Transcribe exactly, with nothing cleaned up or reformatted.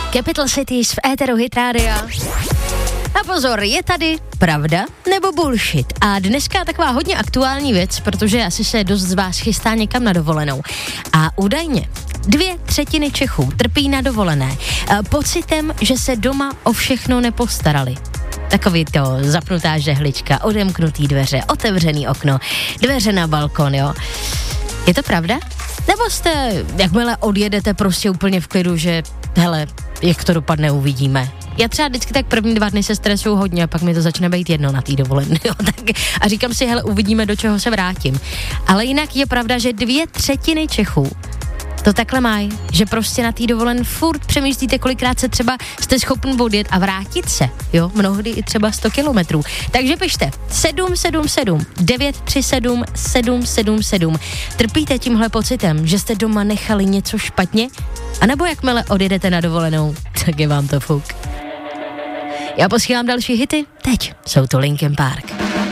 Capital Cities v éteru Hit Radio. A pozor, je tady pravda nebo bullshit? A dneska taková hodně aktuální věc, protože asi se dost z vás chystá někam na dovolenou. A údajně dvě třetiny Čechů trpí na dovolené pocitem, že se doma o všechno nepostarali. Takový to zapnutá žehlička, odemknutý dveře, otevřený okno, dveře na balkon, jo. Je to pravda? Nebo jste, jakmile odjedete, prostě úplně v klidu, že hele, jak to dopadne, uvidíme. Já třeba vždycky tak první dva dny se stresuju hodně a pak mi to začne být jedno na té dovolené. A říkám si, hele, uvidíme, do čeho se vrátím. Ale jinak je pravda, že dvě třetiny Čechů to takhle mají, že prostě na té dovolen furt přemýšlíte, kolikrát se třeba jste schopni odjet a vrátit se, jo, mnohdy i třeba sto kilometrů. Takže pište sedm sedm sedm devět tři sedm sedm sedm sedm. Trpíte tímhle pocitem, že jste doma nechali něco špatně? A nebo jakmile odjedete na dovolenou, tak je vám to fuk. Já posílám další hity, teď jsou to Linkin Park.